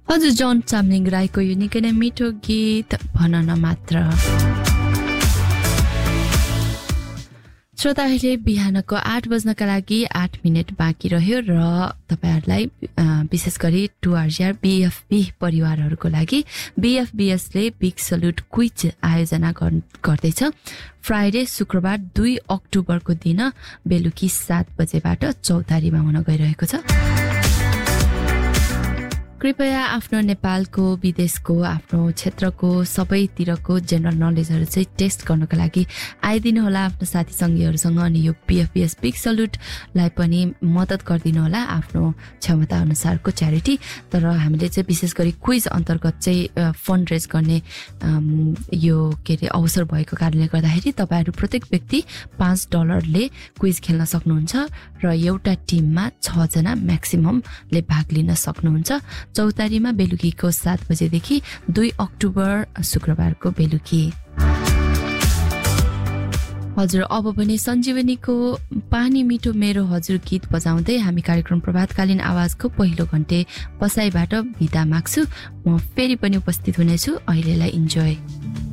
हजुर जन चामलिङ राईको यो निकै नै मिठो गीत भन न मात्र। श्रोता अहिले बिहानको 8 बज्नका लागि 8 मिनेट बाँकी रह्यो र तपाईहरुलाई विशेष गरी टुआरजिआर बीएफबी परिवारहरुको लागि बीएफबीएसले बिग सल्युट क्विज आयोजना गर्दैछ। फ्राइडे शुक्रबार 2 अक्टोबरको दिन बेलुकी 7 बजेबाट चौतारीमा हुन गइरहेको छ। कृपया आफ्नो नेपालको विदेशको आफ्नो क्षेत्रको सबैतिरको जनरल नलेजहरु चाहिँ टेस्ट गर्नको लागि आइदिनु होला आफ्नो साथी संगीहरुसँग अनि यो बीएफबीएस बिग सल्युटलाई पनि मद्दत गरिदिनु होला आफ्नो क्षमता अनुसारको च्यारिटी। तर हामीले चाहिँ विशेष गरी क्विज अन्तर्गत चाहिँ फन्ड रेज गर्ने यो के रे अवसर भएको कारणले गर्दाखेरि तपाईहरु प्रत्येक व्यक्ति $5 ले क्विज खेल्न सक्नुहुन्छ र एउटा टिममा 6 जना म्याक्सिममले भाग लिन सक्नुहुन्छ। चौतारीमा बेलुकीको 7 बजेदेखि 2 अक्टोबर शुक्रबारको बेलुकी। हजुर अब पनि सञ्जीवनीको पानी मिठो मेरो हजुर गीत बजाउँदै हामी कार्यक्रम प्रभातकालीन आवाजको पहिलो घण्टे बसाइबाट बिदा माग्छु। म फेरि पनि उपस्थित हुनेछु। अहिलेलाई इन्जोय।